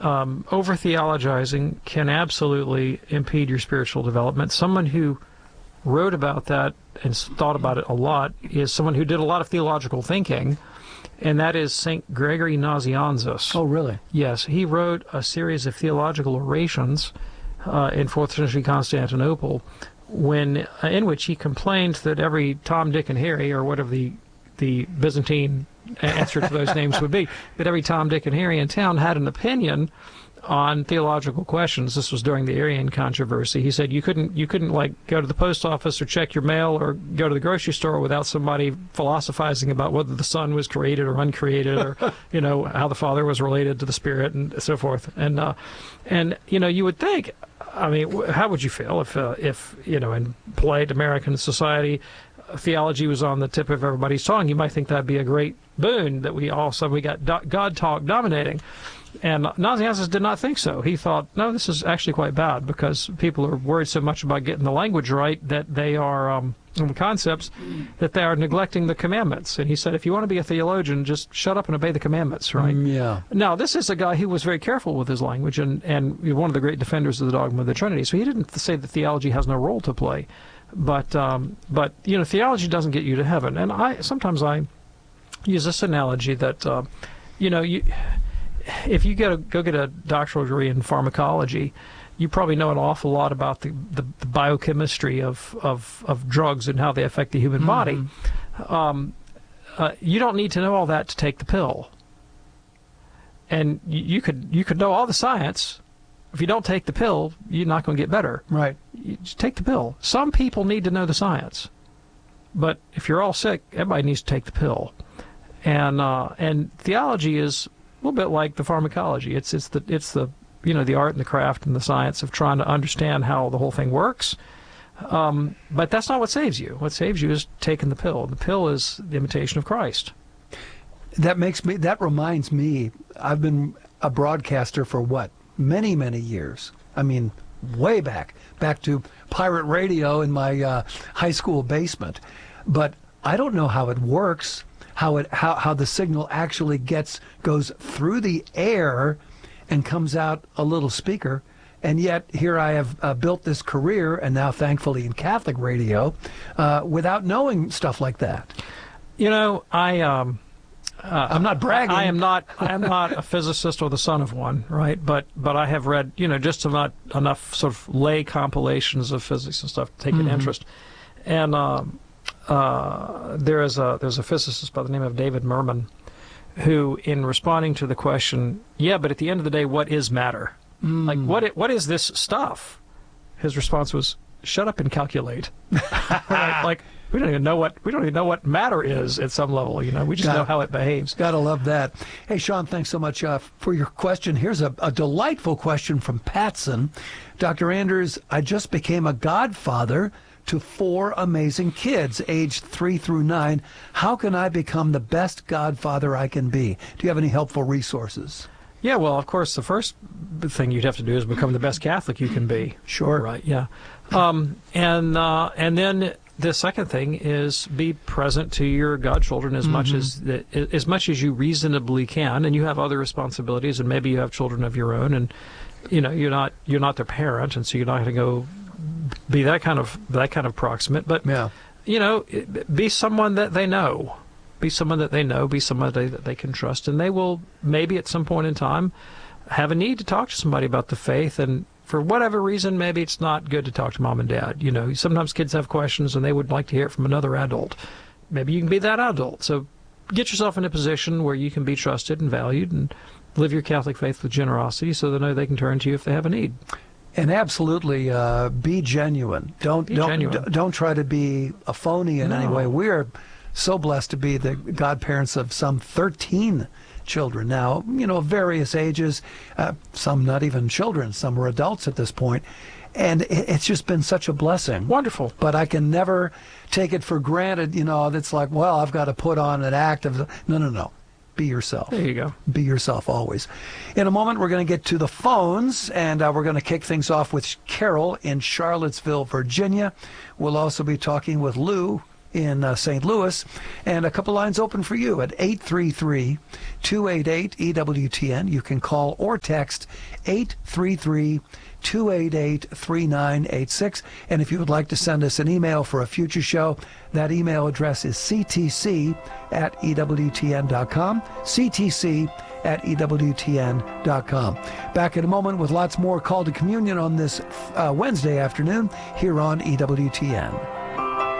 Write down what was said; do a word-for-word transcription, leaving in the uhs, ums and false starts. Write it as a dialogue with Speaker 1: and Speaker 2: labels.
Speaker 1: um, over-theologizing can absolutely impede your spiritual development. Someone who wrote about that and thought about it a lot is someone who did a lot of theological thinking, and that is Saint Gregory Nazianzus.
Speaker 2: Oh, really?
Speaker 1: Yes, he wrote a series of theological orations uh, in fourth century Constantinople, when uh, in which he complained that every Tom, Dick, and Harry, or whatever the the Byzantine answer to those names would be, that every Tom, Dick, and Harry in town had an opinion on theological questions. This was during the Arian controversy. He said you couldn't you couldn't like go to the post office or check your mail or go to the grocery store without somebody philosophizing about whether the Son was created or uncreated, or you know, how the Father was related to the Spirit and so forth. And uh, and you know, you would think, I mean, how would you feel if uh, if you know, in polite American society, theology was on the tip of everybody's tongue? You might think that'd be a great boon, that we all of a sudden we got do God talk dominating. And Nazianzus did not think so. He thought, no, this is actually quite bad, because people are worried so much about getting the language right that they are, um, and concepts, that they are neglecting the commandments. And he said, if you want to be a theologian, just shut up and obey the commandments, right?
Speaker 2: Mm, yeah.
Speaker 1: Now, this is a guy who was very careful with his language, and, and one of the great defenders of the dogma of the Trinity. So he didn't say that theology has no role to play. But, um, but you know, theology doesn't get you to heaven. And I sometimes I use this analogy that, uh, you know, you... if you get a, go get a doctoral degree in pharmacology, you probably know an awful lot about the, the, the biochemistry of, of, of drugs and how they affect the human body. Mm-hmm. um, uh, you don't need to know all that to take the pill. And you, you could you could know all the science. If you don't take the pill, you're not going to get better.
Speaker 2: Right.
Speaker 1: You just take the pill. Some people need to know the science. But if you're all sick, everybody needs to take the pill. And uh, and theology is a little bit like the pharmacology. It's it's the it's the you know the art and the craft and the science of trying to understand how the whole thing works. Um, but that's not what saves you. What saves you is taking the pill. The pill is the imitation of Christ.
Speaker 2: That makes me. That reminds me. I've been a broadcaster for what, many many years. I mean, way back, back to pirate radio in my uh, high school basement. But I don't know how it works. How it how how the signal actually gets goes through the air and comes out a little speaker, and yet here I have uh, built this career, and now thankfully in Catholic radio, uh, without knowing stuff like that.
Speaker 1: You know, I um, uh,
Speaker 2: I'm not bragging.
Speaker 1: I, I am not I am not a physicist or the son of one, right? But but I have read you know just about enough sort of lay compilations of physics and stuff to take mm-hmm. an interest, and. Um, Uh, there is a there's a physicist by the name of David Merman, who, in responding to the question, yeah, but at the end of the day, what is matter? Mm. Like, what it, what is this stuff? His response was, "Shut up and calculate." Right? Like, we don't even know what we don't even know what matter is at some level. You know, we just
Speaker 2: Got,
Speaker 1: know how it behaves.
Speaker 2: Gotta love that. Hey, Sean, thanks so much uh, for your question. Here's a, a delightful question from Patson. Doctor Anders, I just became a godfather to four amazing kids, aged three through nine. How can I become the best godfather I can be? Do you have any helpful resources?
Speaker 1: Yeah, well, of course, the first thing you'd have to do is become the best Catholic you can be.
Speaker 2: Sure.
Speaker 1: Right, yeah. Um, and uh, and then the second thing is be present to your godchildren as mm-hmm. much as the, as much as you reasonably can, and you have other responsibilities, and maybe you have children of your own, and you know you're not you're not their parent, and so you're not going to go be that kind of that kind of proximate, but
Speaker 2: yeah.
Speaker 1: you know, be someone that they know, be someone that they know, be someone that they can trust, and they will maybe at some point in time have a need to talk to somebody about the faith, and for whatever reason, maybe it's not good to talk to mom and dad. You know, sometimes kids have questions and they would like to hear it from another adult. Maybe you can be that adult. So get yourself in a position where you can be trusted and valued, and live your Catholic faith with generosity, so they know they can turn to you if they have a need.
Speaker 2: And absolutely, uh, be genuine. Don't
Speaker 1: be
Speaker 2: don't
Speaker 1: genuine.
Speaker 2: don't try to be a phony in
Speaker 1: no.
Speaker 2: any way. We're so blessed to be the godparents of some thirteen children now. You know, various ages. Uh, some not even children. Some are adults at this point, and it, it's just been such a blessing.
Speaker 1: Wonderful.
Speaker 2: But I can never take it for granted. You know, it's like, well, I've got to put on an act of no, no, no. Be yourself.
Speaker 1: There you go.
Speaker 2: Be yourself always. In a moment, we're going to get to the phones, and uh, we're going to kick things off with Carol in Charlottesville, Virginia. We'll also be talking with Lou in uh, Saint Louis, and a couple lines open for you at eight three three, two eight eight, E W T N. You can call or text eight three three, two eight eight, three nine eight six. And if you would like to send us an email for a future show, that email address is c t c at e w t n dot com, c t c at e w t n dot com. Back in a moment with lots more Call to Communion on this uh, Wednesday afternoon here on E W T N.